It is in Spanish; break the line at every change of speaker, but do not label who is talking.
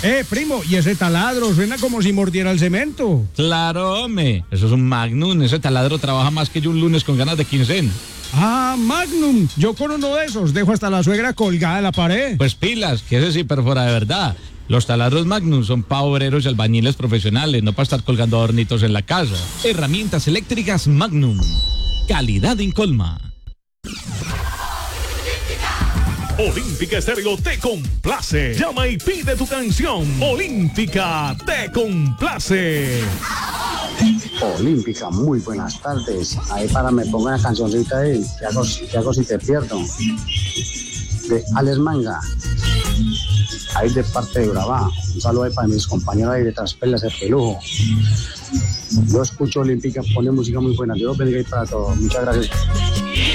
Primo, y ese taladro suena como si mordiera el cemento.
Claro, hombre. Eso es un Magnum. Ese taladro trabaja más que yo un lunes con ganas de quincena.
Ah, Magnum. Yo con uno de esos dejo hasta la suegra colgada en la pared.
Pues pilas, que ese sí perfora de verdad. Los taladros Magnum son para obreros y albañiles profesionales, no para estar colgando adornitos en la casa. Herramientas eléctricas Magnum. Calidad Incolma.
Olímpica Estéreo te complace. Llama y pide tu canción. Olímpica te complace.
Olímpica, muy buenas tardes. Ahí para me ponga una cancioncita ahí. ¿Qué hago si te pierdo? De Alex Manga. Ahí de parte de Urabá. Un saludo ahí para mis compañeros ahí de Traspelas, el Pelujo. Yo escucho Olímpica, pone música muy buena. Dios bendiga ahí para todos. Muchas gracias.